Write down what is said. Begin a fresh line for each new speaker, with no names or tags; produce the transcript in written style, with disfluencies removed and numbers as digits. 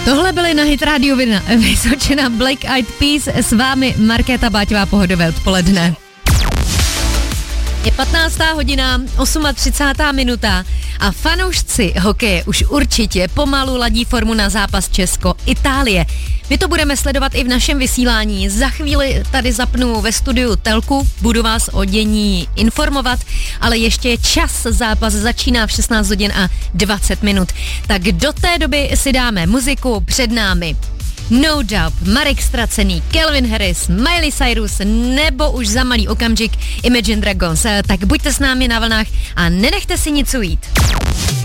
Tohle byly na Hit Radio Vysočina Black Eyed Peas, s vámi Markéta Báťová, pohodové odpoledne. Je 15. hodina, 38. minuta a fanoušci hokeje už určitě pomalu ladí formu na zápas Česko-Itálie. My to budeme sledovat i v našem vysílání. Za chvíli tady zapnu ve studiu telku, budu vás o dění informovat, ale ještě čas, zápas začíná v 16 hodin a 20 minut. Tak do té doby si dáme muziku, před námi No Doubt, Marek Stracený, Calvin Harris, Miley Cyrus nebo už za malý okamžik Imagine Dragons. Tak buďte s námi na vlnách a nenechte si nic ujít.